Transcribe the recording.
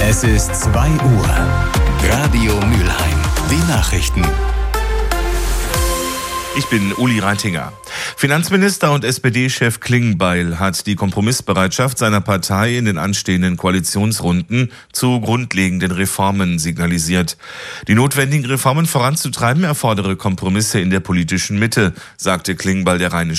Es ist 2 Uhr. Radio Mülheim. Die Nachrichten. Ich bin Uli Reitinger. Finanzminister und SPD-Chef Klingbeil hat die Kompromissbereitschaft seiner Partei in den anstehenden Koalitionsrunden zu grundlegenden Reformen signalisiert. Die notwendigen Reformen voranzutreiben erfordere Kompromisse in der politischen Mitte, sagte Klingbeil der Rheinischen